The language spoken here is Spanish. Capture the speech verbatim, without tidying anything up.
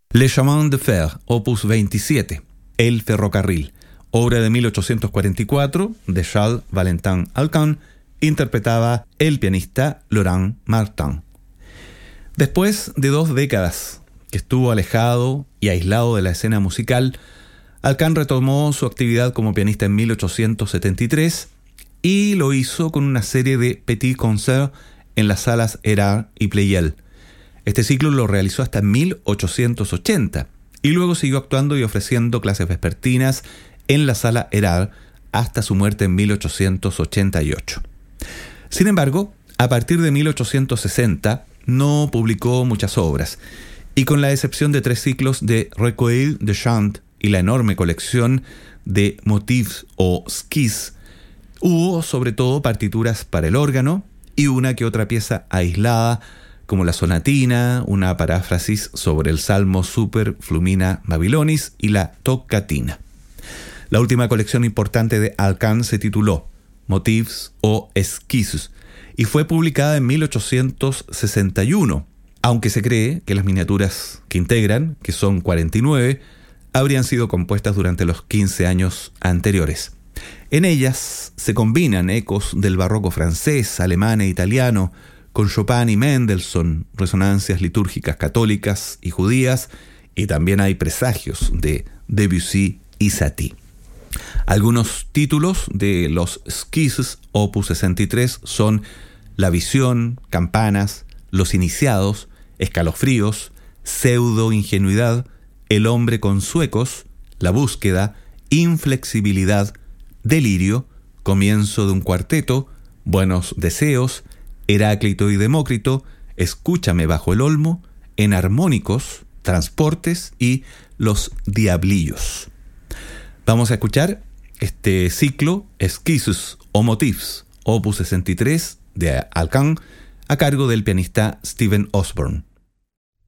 Le Chemin de Fer, opus veintisiete, El ferrocarril, obra de mil ochocientos cuarenta y cuatro de Charles Valentin Alcan, interpretaba el pianista Laurent Martin. Después de dos décadas que estuvo alejado y aislado de la escena musical, Alcan retomó su actividad como pianista en mil ochocientos setenta y tres y lo hizo con una serie de petits concerts en las salas Erard y Pleyel. Este ciclo lo realizó hasta mil ochocientos ochenta y luego siguió actuando y ofreciendo clases vespertinas en la sala Erard hasta su muerte en mil ochocientos ochenta y ocho. Sin embargo, a partir de mil ochocientos sesenta no publicó muchas obras y con la excepción de tres ciclos de Recueil de Chant y la enorme colección de Motifs o Esquisses, hubo sobre todo partituras para el órgano y una que otra pieza aislada como la sonatina, una paráfrasis sobre el Salmo Super Flumina Babylonis y la Toccatina. La última colección importante de Alcan se tituló Motifs o Esquisses y fue publicada en mil ochocientos sesenta y uno, aunque se cree que las miniaturas que integran, que son cuarenta y nueve, habrían sido compuestas durante los quince años anteriores. En ellas se combinan ecos del barroco francés, alemán e italiano, con Chopin y Mendelssohn, resonancias litúrgicas católicas y judías, y también hay presagios de Debussy y Satie. Algunos títulos de los Esquisses opus sesenta y tres son La visión, Campanas, Los iniciados, Escalofríos, Pseudo ingenuidad, El hombre con suecos, La búsqueda, Inflexibilidad, Delirio, Comienzo de un cuarteto, Buenos deseos, Heráclito y Demócrito, Escúchame bajo el olmo, Enarmónicos, Transportes y Los diablillos. Vamos a escuchar este ciclo Esquisses o Motifs, opus sesenta y tres de Alcan, a cargo del pianista Stephen Osborne.